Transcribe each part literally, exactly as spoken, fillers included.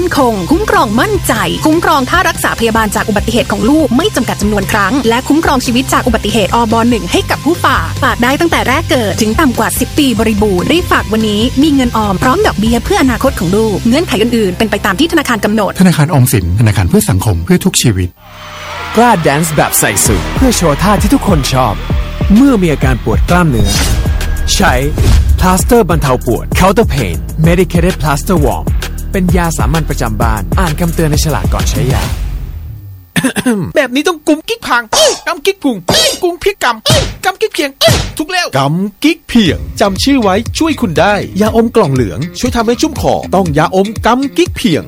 นคงคุ้มครองมั่นใจคุ้มครองค่ารักษาพยาบาลจากอุบัติเหตุของลูกไม่จำกัดจำนวนครั้งและคุ้มครองชีวิตจากอุบัติเหตุอบหนึ่งให้กับผู้ฝากฝากได้ตั้งแต่แรกเกิดถึงต่ำกว่าสิบปีบริบูรณ์รีบฝากวันนี้มีเงินออมพร้อมดอกเบี้ยเพื่ออนาคตของลูกเงื่อนไขอื่นๆเป็นไปตามที่ธนาคารกำหนดธนาคารออมสินธนาคารเพื่อสังคมเพื่อทุกชีวิตกล้าแดนซ์แบบใส่สูทเพื่อโชว์ท่าที่ทุกคนชอบเมื่อมีอาการปวดกล้ามเนื้อใช้พลาสเตอร์บรรเทาปวด Counter Pain Medicated Plaster Warm เป็นยาสามัญประจำบ้านอ่านคำเตือนในฉลากก่อนใช้ยาแบบนี้ต้องกุมกิ๊กพังกำกิ๊กพุงกุมพริกกำกำกิ๊กเพียงทุกแล้วกำกิ๊กเพียงจำชื่อไว้ช่วยคุณได้ยาอมกล่องเหลืองช่วยทำให้ชุ่มคอต้องยาอมกำกิ๊กเพียง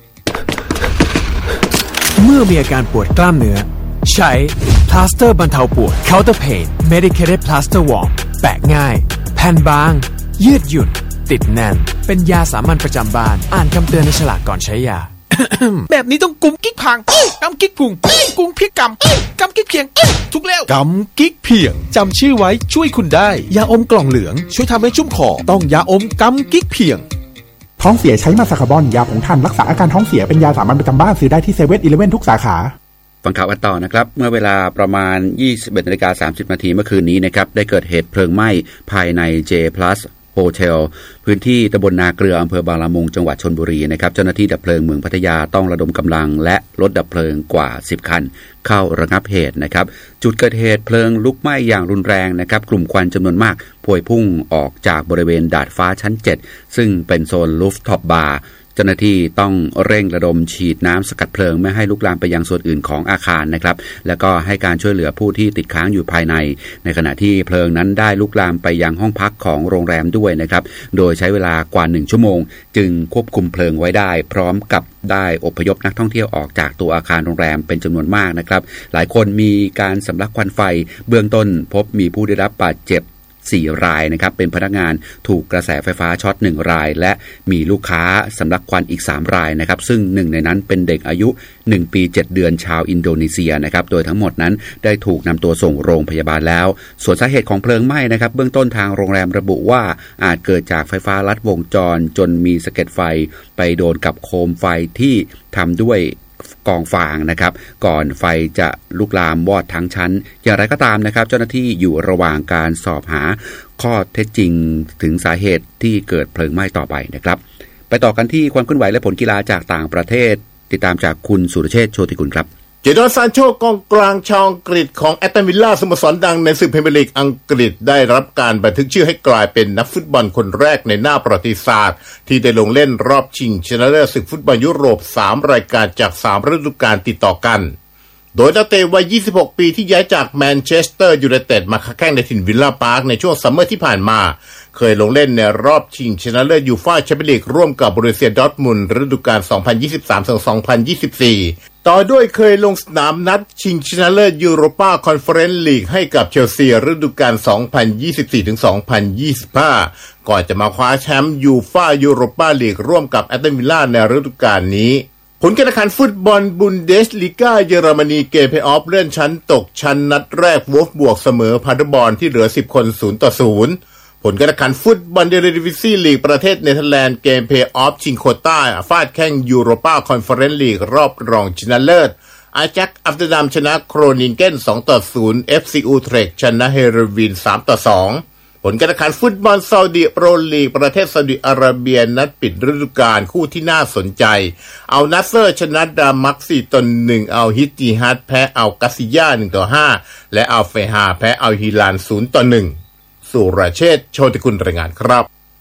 เมื่อมีอาการปวดกล้ามเนื้อใช้พลาสเตอร์บรรเทาปวด Counter Pain Medicated Plaster Warm แปะง่ายแผ่นบางยืดหยุ่นติดแน่นเป็นยาสามัญประจำบ้านอ่านคำเตือนในฉลากก่อนใช้ยาแบบนี้ต้องกุมกิ๊กพังกำกิ๊กพุงกุมพริกกำกำกิ๊กเพียงทุกแล้วกำกิ๊กเพียงจำชื่อไว้ช่วยคุณได้ยาอมกล่องเหลืองช่วยทำให้ชุ่มคอต้องยาอมกำกิ๊กเพียงท้องเสียใช้มาซาคาบอนยาผงถ่านรักษาอาการท้องเสียเป็นยาสามัญประจำบ้านซื้อได้ที่เซเว่นอีเลฟเว่นทุกสาขาฟังข่าวกันต่อนะครับเมื่อเวลาประมาณ ยี่สิบเอ็ดนาฬิกาสามสิบนาทีเมื่อคืนนี้นะครับได้เกิดเหตุเพลิงไหม้ภายใน J Plus Hotel พื้นที่ตำบลนาเกลืออำเภอบางละมุงจังหวัดชลบุรีนะครับเจ้าหน้าที่ดับเพลิงเมืองพัทยาต้องระดมกำลังและรถดับเพลิงกว่าสิบคันเข้าระงับเหตุนะครับจุดเกิดเหตุเพลิงลุกไหม้อย่างรุนแรงนะครับกลุ่มควันจำนวนมากพวยพุ่งออกจากบริเวณดาดฟ้าชั้นเจ็ดซึ่งเป็นโซนลูฟท็อปบาร์เจ้าหน้าที่ต้องเร่งระดมฉีดน้ำสกัดเพลิงไม่ให้ลุกลามไปยังส่วนอื่นของอาคารนะครับแล้วก็ให้การช่วยเหลือผู้ที่ติดค้างอยู่ภายในในขณะที่เพลิงนั้นได้ลุกลามไปยังห้องพักของโรงแรมด้วยนะครับโดยใช้เวลากว่าหนึ่งชั่วโมงจึงควบคุมเพลิงไว้ได้พร้อมกับได้อพยพนักท่องเที่ยวออกจากตัวอาคารโรงแรมเป็นจำนวนมากนะครับหลายคนมีการสำลักควันไฟเบื้องต้นพบมีผู้ได้รับบาดเจ็บสี่รายนะครับเป็นพนักงานถูกกระแสไฟฟ้าช็อตหนึ่งรายและมีลูกค้าสำลักควันอีกสามรายนะครับซึ่งหนึ่งในนั้นเป็นเด็กอายุหนึ่งปีเจ็ดเดือนชาวอินโดนีเซียนะครับโดยทั้งหมดนั้นได้ถูกนำตัวส่งโรงพยาบาลแล้วส่วนสาเหตุของเพลิงไหม้นะครับเบื้องต้นทางโรงแรมระบุว่าอาจเกิดจากไฟฟ้าลัดวงจรจนมีสะเก็ดไฟไปโดนกับโคมไฟที่ทำด้วยกองฟางนะครับก่อนไฟจะลุกลามวอดทั้งชั้นอย่างไรก็ตามนะครับเจ้าหน้าที่อยู่ระหว่างการสอบหาข้อเท็จจริงถึงสาเหตุที่เกิดเพลิงไหม้ต่อไปนะครับไปต่อกันที่ความเคลื่อนไหวและผลกีฬาจากต่างประเทศติดตามจากคุณสุรเชษฐ์โชติกุลครับเจดอนซานโชกองกลางชาวอังกฤษของแอตตันวิลล่าสโมสรดังในศึกพรีเมียร์ลีกอังกฤษได้รับการบันทึกชื่อให้กลายเป็นนักฟุตบอลคนแรกในหน้าประวัติศาสตร์ที่ได้ลงเล่นรอบชิงชนะเลิศศึกฟุตบอลยุโรปสามรายการจากสามฤดูกาลติดต่อกันโดยนักเตะวัยยี่สิบหกปีที่ย้ายจากแมนเชสเตอร์ยูไนเต็ดมาค้าแข่งในถิ่นวิลล่าพาร์คในช่วงซัมเมอร์ที่ผ่านมาเคยลงเล่นในรอบชิงชนะเลิศยูฟ่าแชมเปี้ยนลีกร่วมกับบรูเซียดอร์ทมุนด์ฤดูกาล สองพันยี่สิบสามถึงสองพันยี่สิบสี่ ต่อด้วยเคยลงสนามนัดชิงชนะเลิศยูโรปาคอนเฟอเรนซ์ลีกให้กับเชลซีฤดูกาล สองพันยี่สิบสี่ถึงสองพันยี่สิบห้า ก่อนจะมาคว้าแชมป์ยูฟ่ายูโรปาลีกร่วมกับแอตตันวิลล่าในฤดูกาลนี้ผลการแข่งขันฟุตบอลบุนเดสลีกาเยอรมนีเกมเพลย์ออฟเลื่อนชั้นตกชั้นนัดแรกวอล์ฟบวกเสมอพาเดอร์บอร์นที่เหลือสิบคนศูนย์ต่อศูนย์ผลการแข่งขันฟุตบอลเดลิวิซีลีกประเทศเนเธอร์แลนด์เกมเพลย์ออฟชิงโควต้าฟาดแข่งยูโรปาคอนเฟอเรนซ์ลีกรอบรองชนะเลิศอาแจ็คอัมสเตอร์ดัมชนะโครนิงเกนสองต่อศูนย์ เอฟ ซี อูเทรคชนะเฮเรวีนสามต่อสองผลการแข่งขันฟุตบอลซาอุดิโปรลีกประเทศซาอุดิอาระเบียนัดปิดฤดูกาลคู่ที่น่าสนใจเอานัสเซอร์ชนะดามักสี่ต่อหนึ่งเอาฮิตติฮัดแพ้เอากัสซิยาหนึ่งต่อห้าและเอาเฟฮาแพ้เอาฮิลานศูนย์ต่อหนึ่งสุรเชษฐ์โชติกุลรายงานครับ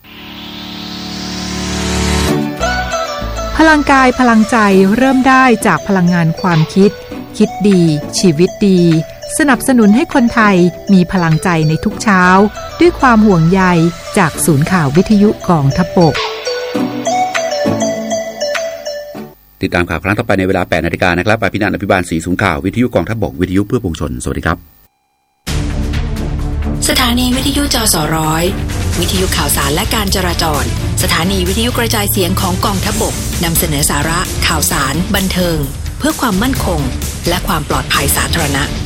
พลังกายพลังใจเริ่มได้จากพลังงานความคิดคิดดีชีวิตดีสนับสนุนให้คนไทยมีพลังใจในทุกเช้าด้วยความห่วงใยจากศูนย์ข่าววิทยุกองทัพบกติดตามข่าวครั้งต่อไปในเวลา แปดนาฬิกานะครับอภินันท์ อภิบาลศรีศูนย์ข่าววิทยุกองทัพบกวิทยุเพื่อปวงชนสวัสดีครับสถานีวิทยุจสร้อยวิทยุข่าวสารและการจราจรสถานีวิทยุกระจายเสียงของกองทัพบกนำเสนอสาระข่าวสารบันเทิงเพื่อความมั่นคงและความปลอดภัยสาธารณะ